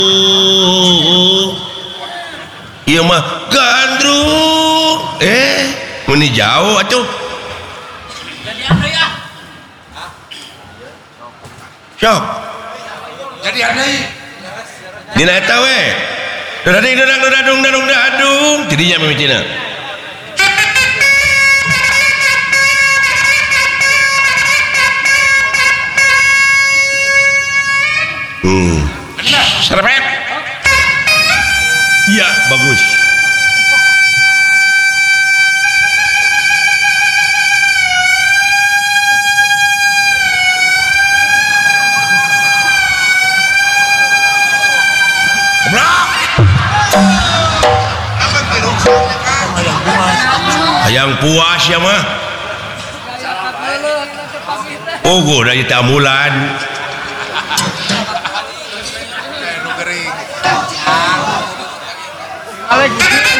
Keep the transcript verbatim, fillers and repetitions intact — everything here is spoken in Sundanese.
iya mah gandrung eh meni jauh atuh sok jadi aneh dina eta we dadang dadang dadung dadung dadung tidinya mimicina hmm serempet iya bagus yang puas ya mah oh gue dari tamulan Alex